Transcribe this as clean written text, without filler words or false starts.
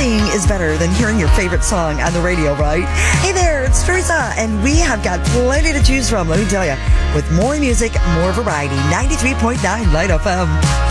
Nothing is better than hearing your favorite song on the radio, right? Hey there, it's Teresa, and we have got plenty to choose from, let me tell you. With more music, more variety, 93.9 Light FM.